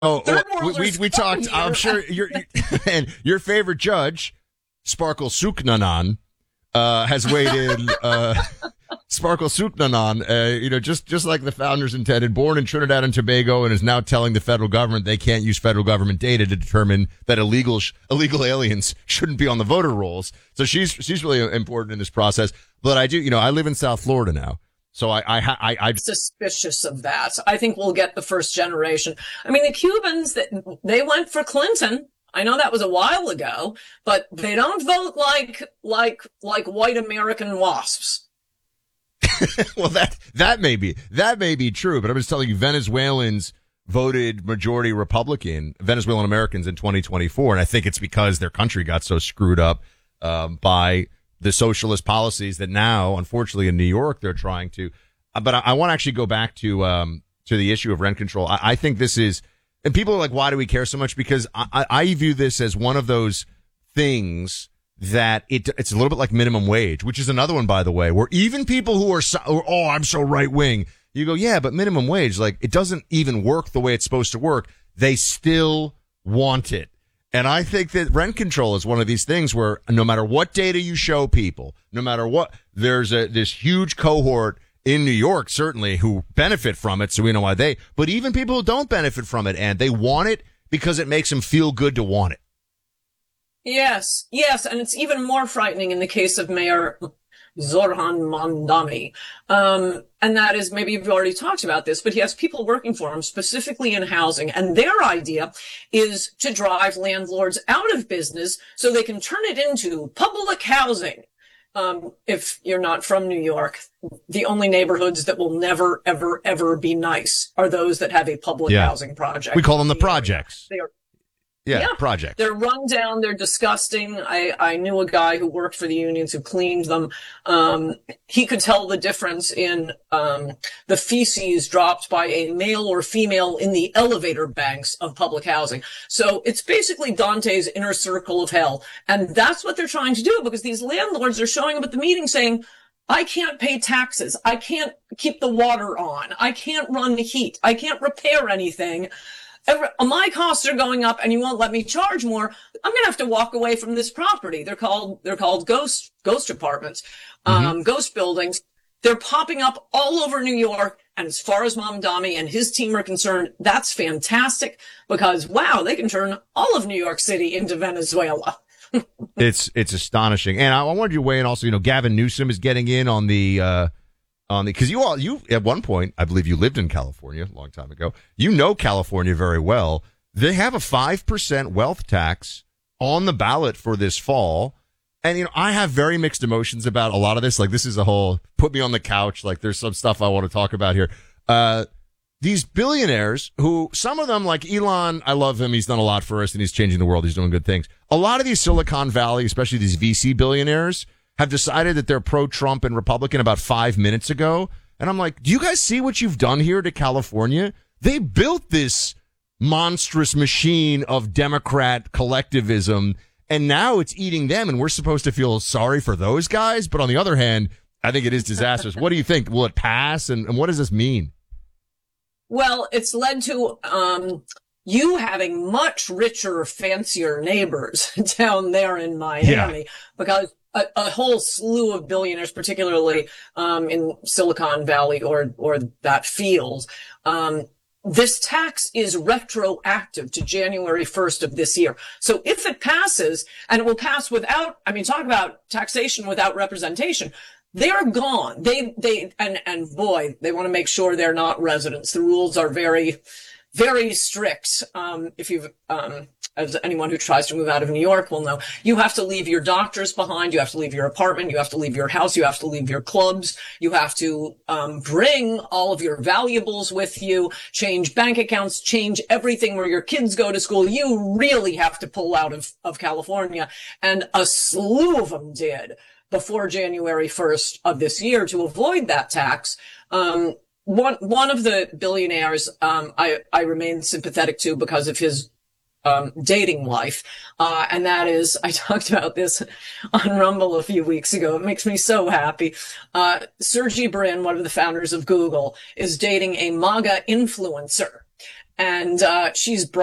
Oh, Third we talked. I'm sure and your favorite judge, Sparkle Suknanan, has weighed in. Sparkle Suknanan, just like the founders intended, born in Trinidad and Tobago, and is now telling the federal government they can't use federal government data to determine that illegal aliens shouldn't be on the voter rolls. So she's really important in this process. But I do, I live in South Florida now. So I'm suspicious of that. I think we'll get the first generation. I mean, the Cubans, they went for Clinton. I know that was a while ago, but they don't vote like white American wasps. Well, that may be true, but I'm just telling you, Venezuelans voted majority Republican, Venezuelan Americans in 2024. And I think it's because their country got so screwed up, by the socialist policies that now, unfortunately, in New York, they're trying to. But I want to actually go back to the issue of rent control. I think this is, and people are like, why do we care so much? Because I view this as one of those things that it's a little bit like minimum wage, which is another one, by the way, where even people who are, I'm so right wing, you go, yeah, but minimum wage, like, it doesn't even work the way it's supposed to work. They still want it. And I think that rent control is one of these things where no matter what data you show people, no matter what, there's this huge cohort in New York, certainly, who benefit from it. So we know why but even people who don't benefit from it, and they want it because it makes them feel good to want it. Yes. And it's even more frightening in the case of Mayor Zoran Mamdani. And that is, maybe you've already talked about this, but he has people working for him specifically in housing. And their idea is to drive landlords out of business so they can turn it into public housing. If you're not from New York, the only neighborhoods that will never, ever, ever be nice are those that have a public housing project. We call them the projects. They are. Yeah, project. They're run down. They're disgusting. I knew a guy who worked for the unions who cleaned them. He could tell the difference in the feces dropped by a male or female in the elevator banks of public housing. So it's basically Dante's inner circle of hell. And that's what they're trying to do, because these landlords are showing up at the meeting saying, I can't pay taxes. I can't keep the water on. I can't run the heat. I can't repair anything. My costs are going up and you won't let me charge more. I'm going to have to walk away from this property. They're called ghost apartments, ghost buildings. They're popping up all over New York. And as far as Mamdani and his team are concerned, that's fantastic, because because they can turn all of New York City into Venezuela. It's astonishing. And I wanted you to weigh in also, Gavin Newsom is getting in on because you at one point, I believe you lived in California a long time ago. California very well. They have a 5% wealth tax on the ballot for this fall. And, I have very mixed emotions about a lot of this. Like, this is a whole put me on the couch. Like, there's some stuff I want to talk about here. These billionaires who, some of them, like Elon, I love him. He's done a lot for us and he's changing the world. He's doing good things. A lot of these Silicon Valley, especially these VC billionaires, have decided that they're pro-Trump and Republican about 5 minutes ago. And I'm like, do you guys see what you've done here to California? They built this monstrous machine of Democrat collectivism, and now it's eating them, and we're supposed to feel sorry for those guys. But on the other hand, I think it is disastrous. What do you think? Will it pass? And what does this mean? Well, it's led to you having much richer, fancier neighbors down there in Miami, because a whole slew of billionaires, particularly in Silicon Valley or that field, this tax is retroactive to January 1st of this year. So if it passes, and it will pass without, talk about taxation without representation, they're gone. They boy, they want to make sure they're not residents. The rules are very, very strict. If you've, as anyone who tries to move out of New York will know, you have to leave your doctors behind. You have to leave your apartment. You have to leave your house. You have to leave your clubs. You have to, bring all of your valuables with you, change bank accounts, change everything where your kids go to school. You really have to pull out of California. And a slew of them did before January 1st of this year to avoid that tax. One of the billionaires, I remain sympathetic to because of his dating life. And that is, I talked about this on Rumble a few weeks ago. It makes me so happy. Sergey Brin, one of the founders of Google, is dating a MAGA influencer. and she's